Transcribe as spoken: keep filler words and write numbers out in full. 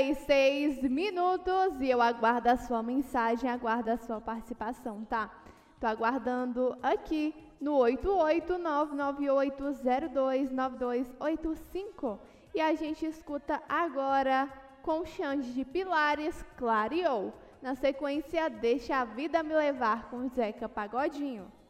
e seis minutos e eu aguardo a sua mensagem, aguardo a sua participação, tá? Tô aguardando aqui no oito oito nove nove oito zero dois nove dois oito cinco e a gente escuta agora com Xande de Pilares, Clareou. Na sequência, Deixa a Vida Me Levar com Zeca Pagodinho.